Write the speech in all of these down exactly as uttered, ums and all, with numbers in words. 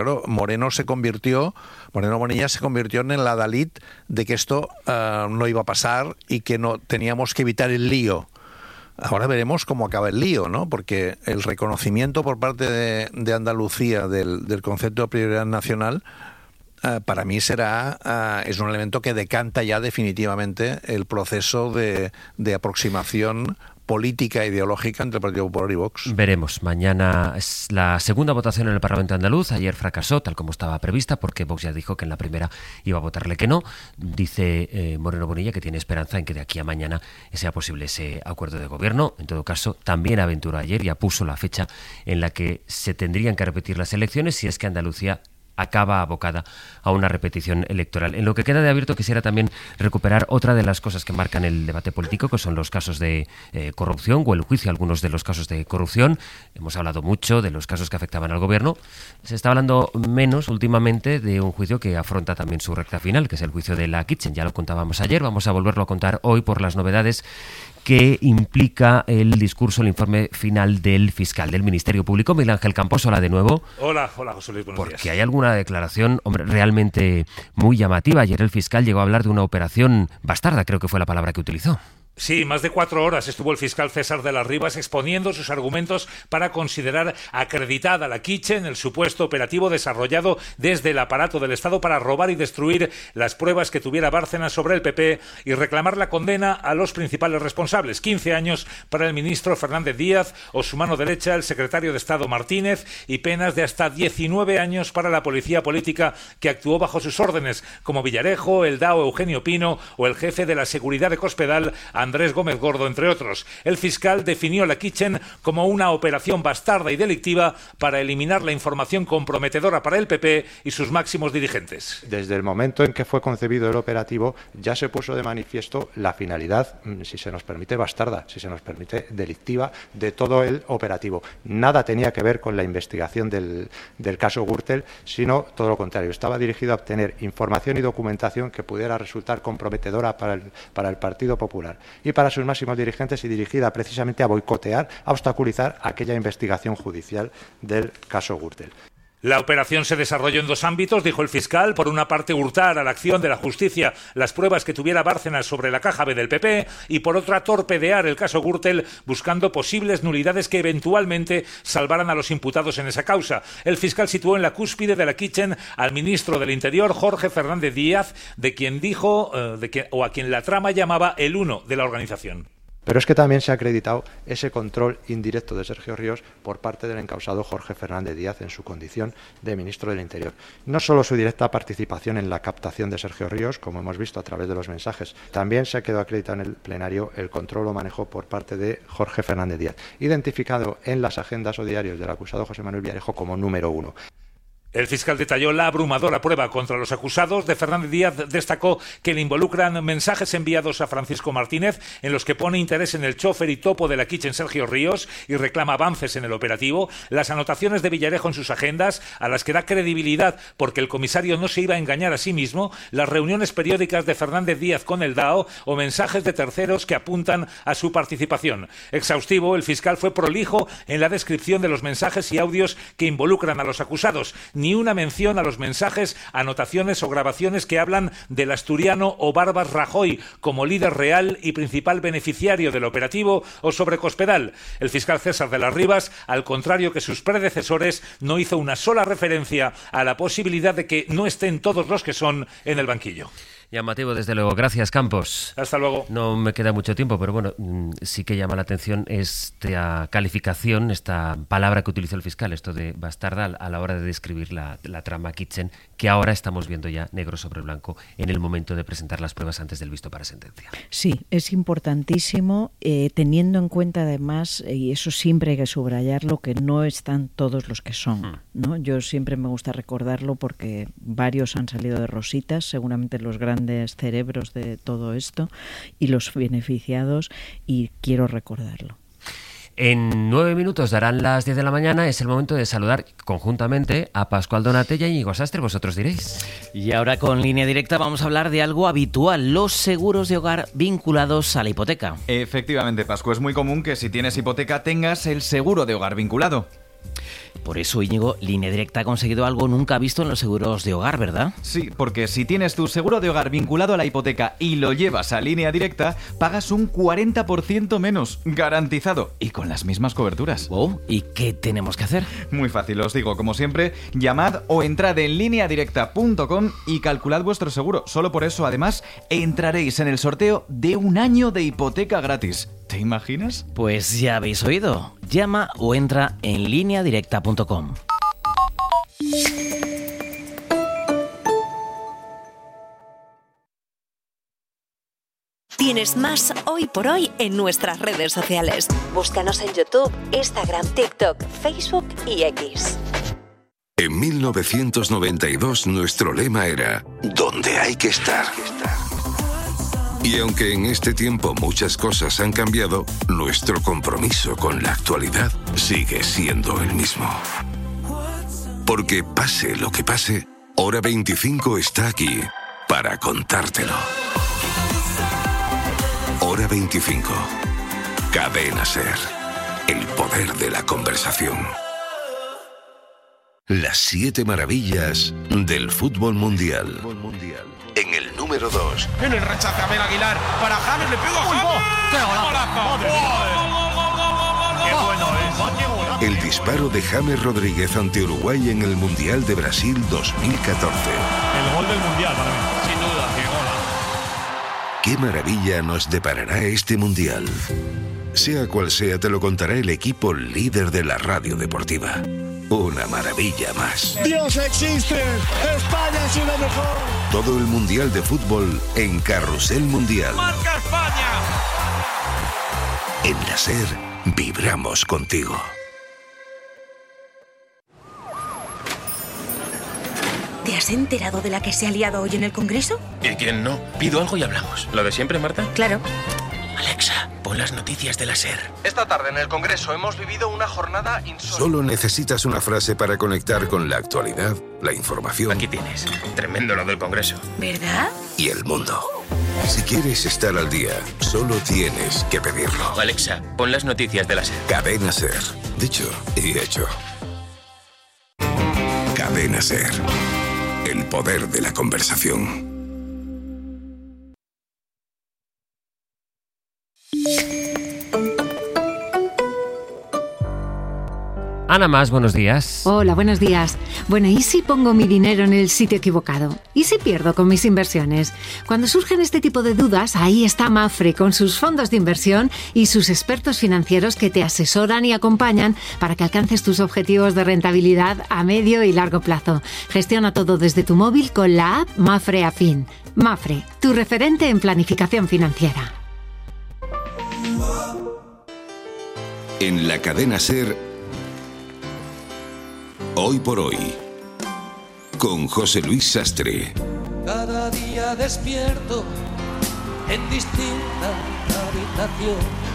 Claro, Moreno se convirtió, Moreno Bonilla se convirtió en el adalid de que esto uh, no iba a pasar y que no teníamos que evitar el lío. Ahora veremos cómo acaba el lío, ¿no? Porque el reconocimiento por parte de, de Andalucía del, del concepto de prioridad nacional, uh, para mí será uh, es un elemento que decanta ya definitivamente el proceso de, de aproximación política ideológica entre el Partido Popular y Vox. Veremos. Mañana es la segunda votación en el Parlamento andaluz. Ayer fracasó, tal como estaba prevista, porque Vox ya dijo que en la primera iba a votarle que no. Dice eh, Moreno Bonilla que tiene esperanza en que de aquí a mañana sea posible ese acuerdo de gobierno. En todo caso, también aventuró ayer, ya puso la fecha en la que se tendrían que repetir las elecciones si es que Andalucía acaba abocada a una repetición electoral. En lo que queda de abierto quisiera también recuperar otra de las cosas que marcan el debate político, que son los casos de eh, corrupción o el juicio a algunos de los casos de corrupción. Hemos hablado mucho de los casos que afectaban al gobierno. Se está hablando menos últimamente de un juicio que afronta también su recta final, que es el juicio de la Kitchen. Ya lo contábamos ayer, vamos a volverlo a contar hoy por las novedades que implica el discurso, el informe final del fiscal del Ministerio Público, Miguel Ángel Campos. Hola de nuevo. Hola, hola José Luis, buenos Porque días. hay alguna declaración, hombre, realmente muy llamativa. Ayer el fiscal llegó a hablar de una operación bastarda, creo que fue la palabra que utilizó. Sí, más de cuatro horas estuvo el fiscal César de las Rivas exponiendo sus argumentos para considerar acreditada la Kitchen, el supuesto operativo desarrollado desde el aparato del Estado para robar y destruir las pruebas que tuviera Bárcenas sobre el P P y reclamar la condena a los principales responsables. quince años para el ministro Fernández Díaz o su mano derecha, el secretario de Estado Martínez, y penas de hasta diecinueve años para la policía política que actuó bajo sus órdenes, como Villarejo, el D A O Eugenio Pino o el jefe de la seguridad de Cospedal, Andrés Gómez Gordo, entre otros. El fiscal definió la Kitchen como una operación bastarda y delictiva para eliminar la información comprometedora para el P P y sus máximos dirigentes. Desde el momento en que fue concebido el operativo ya se puso de manifiesto la finalidad, si se nos permite bastarda, si se nos permite delictiva, de todo el operativo. Nada tenía que ver con la investigación del, del caso Gürtel, sino todo lo contrario. Estaba dirigido a obtener información y documentación que pudiera resultar comprometedora para el, para el Partido Popular y para sus máximos dirigentes, y dirigida precisamente a boicotear, a obstaculizar aquella investigación judicial del caso Gürtel. La operación se desarrolló en dos ámbitos, dijo el fiscal. Por una parte, hurtar a la acción de la justicia las pruebas que tuviera Bárcenas sobre la caja B del P P, y por otra, torpedear el caso Gürtel buscando posibles nulidades que eventualmente salvaran a los imputados en esa causa. El fiscal situó en la cúspide de la Kitchen al ministro del Interior, Jorge Fernández Díaz, de quien dijo, eh, de que, o a quien la trama llamaba el uno de la organización. Pero es que también se ha acreditado ese control indirecto de Sergio Ríos por parte del encausado Jorge Fernández Díaz en su condición de ministro del Interior. No solo su directa participación en la captación de Sergio Ríos, como hemos visto a través de los mensajes, también se ha quedado acreditado en el plenario el control o manejo por parte de Jorge Fernández Díaz, identificado en las agendas o diarios del acusado José Manuel Villarejo como número uno. El fiscal detalló la abrumadora prueba contra los acusados. De Fernández Díaz destacó que le involucran mensajes enviados a Francisco Martínez en los que pone interés en el chofer y topo de la Kitchen Sergio Ríos y reclama avances en el operativo, las anotaciones de Villarejo en sus agendas, a las que da credibilidad porque el comisario no se iba a engañar a sí mismo, las reuniones periódicas de Fernández Díaz con el D A O o mensajes de terceros que apuntan a su participación. Exhaustivo, el fiscal fue prolijo en la descripción de los mensajes y audios que involucran a los acusados. Ni una mención a los mensajes, anotaciones o grabaciones que hablan del asturiano o Barbas Rajoy como líder real y principal beneficiario del operativo, o sobre Cospedal. El fiscal César de las Rivas, al contrario que sus predecesores, no hizo una sola referencia a la posibilidad de que no estén todos los que son en el banquillo. Llamativo, desde luego. Gracias, Campos. Hasta luego. No me queda mucho tiempo, pero bueno, sí que llama la atención esta calificación, esta palabra que utilizó el fiscal, esto de bastarda, a la hora de describir la, la trama Kitchen, que ahora estamos viendo ya negro sobre blanco en el momento de presentar las pruebas antes del visto para sentencia. Sí, es importantísimo, eh, teniendo en cuenta además, y eso siempre hay que subrayarlo, que no están todos los que son, ¿no? Yo siempre me gusta recordarlo porque varios han salido de rositas, seguramente los grandes cerebros de todo esto y los beneficiados, y quiero recordarlo. En nueve minutos darán las diez de la mañana. Es el momento de saludar conjuntamente a Pascual Donatella y Íñigo Sastre, vosotros diréis. Y ahora con Línea Directa vamos a hablar de algo habitual, los seguros de hogar vinculados a la hipoteca. Efectivamente, Pascu, es muy común que si tienes hipoteca tengas el seguro de hogar vinculado. Por eso, Íñigo, Línea Directa ha conseguido algo nunca visto en los seguros de hogar, ¿verdad? Sí, porque si tienes tu seguro de hogar vinculado a la hipoteca y lo llevas a Línea Directa, pagas un cuarenta por ciento menos, garantizado, y con las mismas coberturas. Oh, ¿y qué tenemos que hacer? Muy fácil, os digo, como siempre, llamad o entrad en línea directa punto com y calculad vuestro seguro. Solo por eso, además, entraréis en el sorteo de un año de hipoteca gratis. ¿Te imaginas? Pues ya habéis oído. Llama o entra en línea directa punto com. Tienes más Hoy por Hoy en nuestras redes sociales. Búscanos en YouTube, Instagram, TikTok, Facebook y X. En mil novecientos noventa y dos nuestro lema era ¿dónde hay que estar? Y aunque en este tiempo muchas cosas han cambiado, nuestro compromiso con la actualidad sigue siendo el mismo. Porque pase lo que pase, Hora veinticinco está aquí para contártelo. Hora veinticinco. Cadena SER. El poder de la conversación. Las siete maravillas del fútbol mundial. En el número dos. En el rechace Abel Aguilar para James, le pegó a James. ¡Qué golazo! ¡Qué bueno es! El disparo de James Rodríguez ante Uruguay en el Mundial de Brasil dos mil catorce. El gol del Mundial para mí. Sin duda, qué gol. ¿Qué maravilla nos deparará este Mundial? Sea cual sea, te lo contará el equipo líder de la radio deportiva. Una maravilla más. ¡Dios existe! ¡España es lo mejor! Todo el Mundial de Fútbol en Carrusel Mundial. ¡Marca España! En la SER, vibramos contigo. ¿Te has enterado de la que se ha liado hoy en el Congreso? ¿Y quién no? Pido algo y hablamos. ¿Lo de siempre, Marta? Claro. Alexa, pon las noticias de la SER. Esta tarde en el Congreso hemos vivido una jornada insólita. Solo necesitas una frase para conectar con la actualidad, la información. Aquí tienes. Tremendo lo del Congreso. ¿Verdad? Y el mundo. Si quieres estar al día, solo tienes que pedirlo. Alexa, pon las noticias de la SER. Cadena SER. Dicho y hecho. Cadena SER. El poder de la conversación. Ana Mas, buenos días. Hola, buenos días. Bueno, ¿y si pongo mi dinero en el sitio equivocado? ¿Y si pierdo con mis inversiones? Cuando surgen este tipo de dudas, ahí está Mapfre con sus fondos de inversión y sus expertos financieros que te asesoran y acompañan para que alcances tus objetivos de rentabilidad a medio y largo plazo. Gestiona todo desde tu móvil con la app Mapfre Afin. Mapfre, tu referente en planificación financiera. En la cadena SER, Hoy por Hoy, con José Luis Sastre. Cada día despierto en distinta habitación,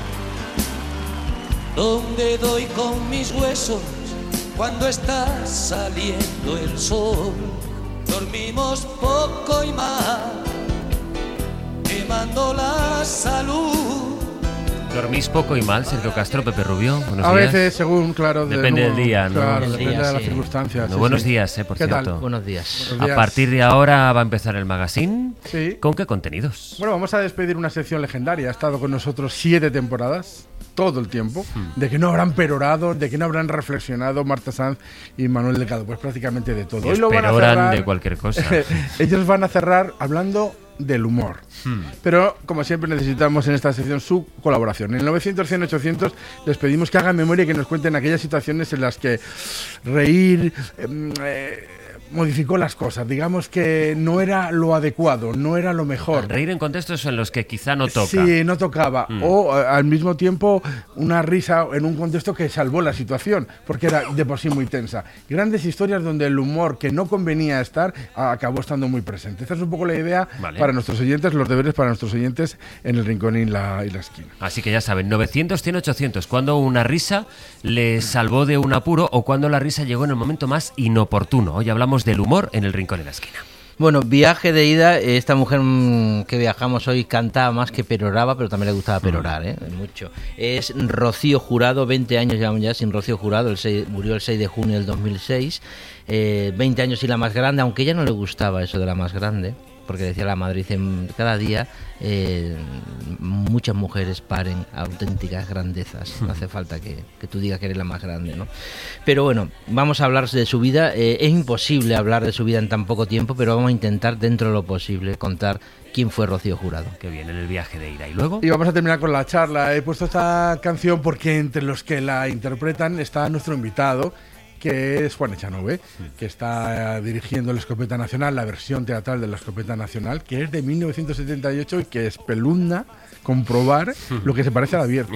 donde doy con mis huesos cuando está saliendo el sol. Dormimos poco y mal, quemando la salud. ¿Dormís poco y mal, Sergio Castro, Pepe Rubio? Buenos a días. veces, según, claro... De depende nuevo, del día, ¿no? Claro, Sí, depende sí, de las sí. circunstancias. No, sí, buenos sí. días, eh, por ¿Qué cierto. tal? Buenos días. Buenos A días. partir de ahora va a empezar el magazine. Sí. ¿Con qué contenidos? Bueno, vamos a despedir una sección legendaria. Ha estado con nosotros siete temporadas, todo el tiempo, hmm. de que no habrán perorado, de que no habrán reflexionado Marta Sanz y Manuel Delgado, pues prácticamente de todo. Hoy lo van a cerrar, de cualquier cosa. Ellos van a cerrar hablando del humor. Hmm. Pero, como siempre, necesitamos en esta sección su colaboración. En el novecientos, cien, ochocientos les pedimos que hagan memoria y que nos cuenten aquellas situaciones en las que reír... Eh, modificó las cosas, digamos que no era lo adecuado, no era lo mejor. Reír en contextos en los que quizá no toca. Sí, no tocaba. Mm. O al mismo tiempo una risa en un contexto que salvó la situación, porque era de por sí muy tensa. Grandes historias donde el humor que no convenía estar acabó estando muy presente. Esta es un poco la idea vale. para nuestros oyentes, los deberes para nuestros oyentes en el rincón y la, y la esquina. Así que ya saben, novecientos, cien, ochocientos, cuando una risa les salvó de un apuro o cuando la risa llegó en el momento más inoportuno. Hoy hablamos del humor en el rincón y la esquina. Bueno, viaje de ida, esta mujer mmm, que viajamos hoy cantaba más que peroraba, pero también le gustaba perorar, ¿eh? Mucho. Es Rocío Jurado, veinte años llevamos ya sin Rocío Jurado, el seis, murió el seis de junio del dos mil seis, eh, veinte años y la más grande, aunque a ella no le gustaba eso de la más grande, porque decía la madre, dice, cada día eh, muchas mujeres paren auténticas grandezas, no hace falta que, que tú digas que eres la más grande, ¿no? Pero bueno, vamos a hablar de su vida, eh, es imposible hablar de su vida en tan poco tiempo, pero vamos a intentar dentro de lo posible contar quién fue Rocío Jurado. Qué bien, en el viaje de ira. ¿Y luego? Y vamos a terminar con la charla. He puesto esta canción porque entre los que la interpretan está nuestro invitado, que es Juan Echanove, que está dirigiendo La Escopeta Nacional, la versión teatral de La Escopeta Nacional, que es de mil novecientos setenta y ocho y que espelunda comprobar lo que se parece al abierto.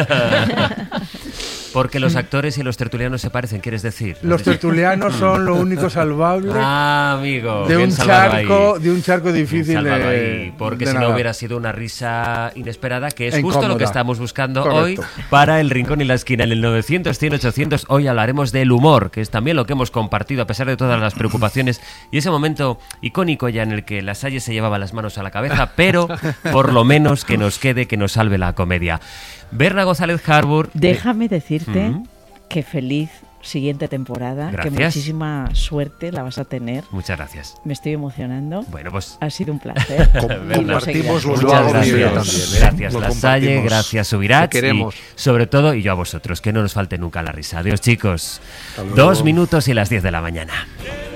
Porque los actores y los tertulianos se parecen, ¿quieres decir? Los tertulianos son lo único salvable. Ah, amigo. De un charco, ahí. de un charco difícil de, ahí, porque de si nada. no hubiera sido una risa inesperada, que es e justo lo que estamos buscando Correcto. hoy para El Rincón y la Esquina. En el novecientos, cien, ochocientos, hoy hablaremos del humor, que es también lo que hemos compartido a pesar de todas las preocupaciones y ese momento icónico ya en el que Lasalle se llevaba las manos a la cabeza, pero por lo menos que nos quede, que nos salve la comedia. Berna González Harbour. Déjame decirte ¿Mm? que feliz siguiente temporada, Gracias. que muchísima suerte la vas a tener. Muchas gracias. Me estoy emocionando. Bueno, pues ha sido un placer. Compartimos los Muchas gracias. también, ¿eh? Gracias Lo Lasalle, gracias Subirats Te queremos. Y sobre todo, y yo a vosotros, que no nos falte nunca la risa. Adiós chicos. Dos minutos y las diez de la mañana.